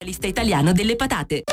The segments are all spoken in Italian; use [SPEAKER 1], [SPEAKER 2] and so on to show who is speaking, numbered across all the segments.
[SPEAKER 1] Lista italiano delle patate.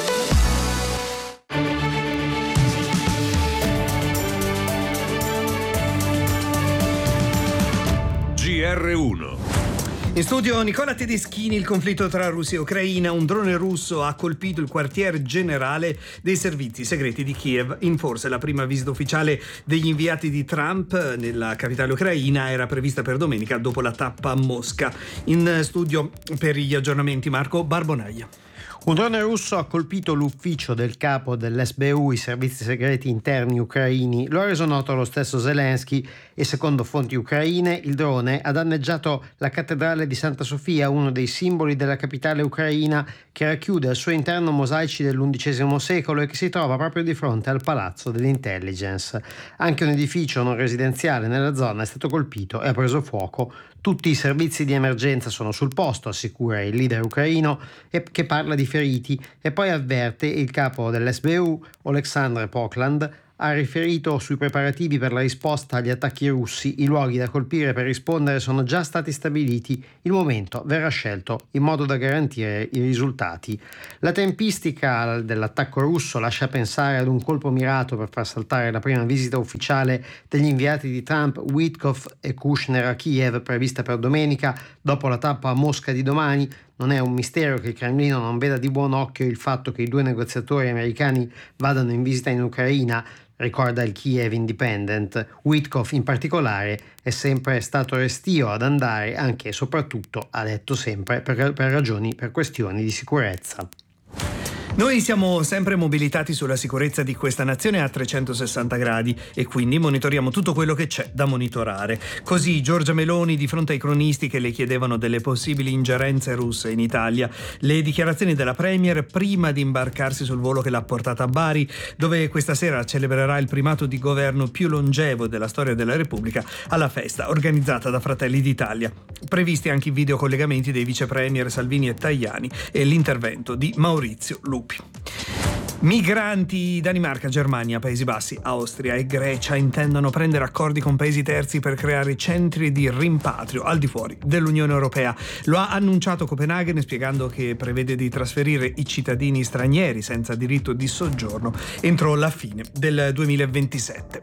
[SPEAKER 2] GR1.
[SPEAKER 3] In studio Nicola Tedeschini. Il conflitto tra Russia e Ucraina. Un drone russo ha colpito il quartier generale dei servizi segreti di Kiev. In forse la prima visita ufficiale degli inviati di Trump nella capitale ucraina era prevista per domenica dopo la tappa a Mosca. In studio per gli aggiornamenti Marco Barbonaia.
[SPEAKER 4] Un drone russo ha colpito l'ufficio del capo dell'SBU, i servizi segreti interni ucraini. Lo ha reso noto lo stesso Zelensky e secondo fonti ucraine il drone ha danneggiato la cattedrale di Santa Sofia, uno dei simboli della capitale ucraina che racchiude al suo interno mosaici dell'XI secolo e che si trova proprio di fronte al palazzo dell'intelligence. Anche un edificio non residenziale nella zona è stato colpito e ha preso fuoco. Tutti i servizi di emergenza sono sul posto, assicura il leader ucraino, che parla di feriti e poi avverte il capo dell'SBU, Oleksandr Pokland. Ha riferito sui preparativi per la risposta agli attacchi russi. I luoghi da colpire per rispondere sono già stati stabiliti. Il momento verrà scelto in modo da garantire i risultati. La tempistica dell'attacco russo lascia pensare ad un colpo mirato per far saltare la prima visita ufficiale degli inviati di Trump, Witkoff e Kushner a Kiev, prevista per domenica dopo la tappa a Mosca di domani. Non è un mistero che il Cremlino non veda di buon occhio il fatto che i due negoziatori americani vadano in visita in Ucraina, ricorda il Kiev Independent. Witkoff in particolare è sempre stato restio ad andare, anche e soprattutto, ha detto sempre, per questioni di sicurezza.
[SPEAKER 3] Noi siamo sempre mobilitati sulla sicurezza di questa nazione a 360 gradi e quindi monitoriamo tutto quello che c'è da monitorare. Così Giorgia Meloni di fronte ai cronisti che le chiedevano delle possibili ingerenze russe in Italia. Le dichiarazioni della Premier prima di imbarcarsi sul volo che l'ha portata a Bari, dove questa sera celebrerà il primato di governo più longevo della storia della Repubblica alla festa organizzata da Fratelli d'Italia. Previsti anche i videocollegamenti dei vice premier Salvini e Tajani e l'intervento di Maurizio Lupi. Migranti. Danimarca, Germania, Paesi Bassi, Austria e Grecia intendono prendere accordi con paesi terzi per creare centri di rimpatrio al di fuori dell'Unione Europea. Lo ha annunciato Copenaghen, spiegando che prevede di trasferire i cittadini stranieri senza diritto di soggiorno entro la fine del 2027.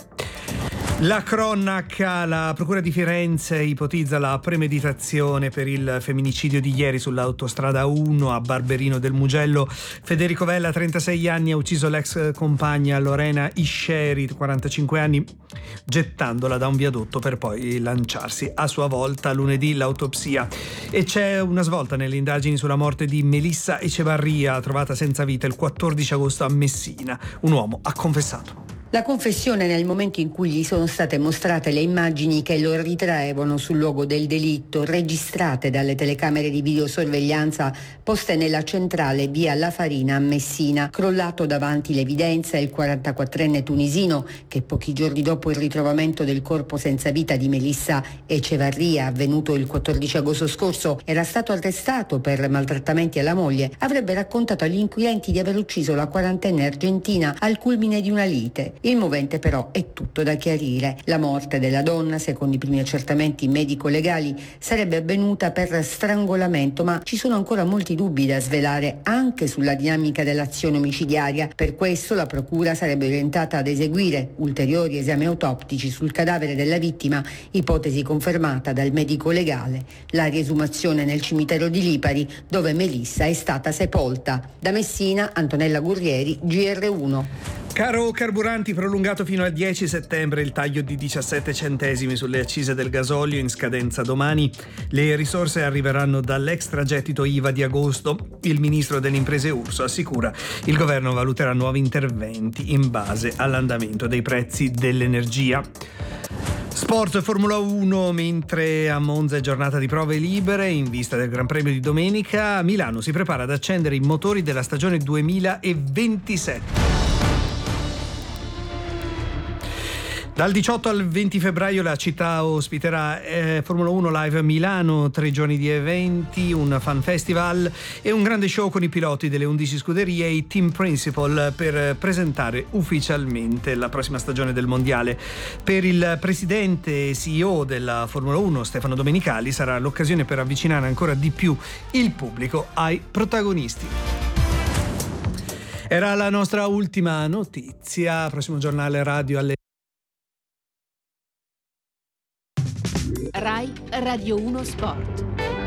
[SPEAKER 3] La cronaca. La Procura di Firenze ipotizza la premeditazione per il femminicidio di ieri sull'autostrada 1 a Barberino del Mugello. Federico Vella, 36 anni, ha ucciso l'ex compagna Lorena Isceri, 45 anni, gettandola da un viadotto per poi lanciarsi a sua volta. Lunedì l'autopsia. E c'è una svolta nelle indagini sulla morte di Melissa Echevarria, trovata senza vita il 14 agosto a Messina. Un uomo ha confessato.
[SPEAKER 5] La confessione nel momento in cui gli sono state mostrate le immagini che lo ritraevano sul luogo del delitto, registrate dalle telecamere di videosorveglianza poste nella centrale via La Farina a Messina. Crollato davanti l'evidenza, il 44enne tunisino, che pochi giorni dopo il ritrovamento del corpo senza vita di Melissa Echevarria, avvenuto il 14 agosto scorso, era stato arrestato per maltrattamenti alla moglie, avrebbe raccontato agli inquirenti di aver ucciso la quarantenne argentina al culmine di una lite. Il movente però è tutto da chiarire. La morte della donna, secondo i primi accertamenti medico-legali, sarebbe avvenuta per strangolamento, ma ci sono ancora molti dubbi da svelare anche sulla dinamica dell'azione omicidiaria. Per questo la procura sarebbe orientata ad eseguire ulteriori esami autoptici sul cadavere della vittima, ipotesi confermata dal medico legale. La riesumazione nel cimitero di Lipari, dove Melissa è stata sepolta. Da Messina, Antonella Gurrieri, GR1.
[SPEAKER 3] Caro carburanti, prolungato fino al 10 settembre il taglio di 17 centesimi sulle accise del gasolio in scadenza domani. Le risorse arriveranno dall'extragettito IVA di agosto. Il ministro delle imprese Urso assicura il governo valuterà nuovi interventi in base all'andamento dei prezzi dell'energia. Sport Formula 1, mentre a Monza è giornata di prove libere in vista del Gran Premio di domenica, Milano si prepara ad accendere i motori della stagione 2027. Dal 18 al 20 febbraio la città ospiterà Formula 1 Live Milano, 3 giorni di eventi, un fan festival e un grande show con i piloti delle 11 scuderie e i team principal per presentare ufficialmente la prossima stagione del mondiale. Per il presidente e CEO della Formula 1 Stefano Domenicali sarà l'occasione per avvicinare ancora di più il pubblico ai protagonisti. Era la nostra ultima notizia. Prossimo giornale radio alle
[SPEAKER 1] Rai Radio 1 Sport.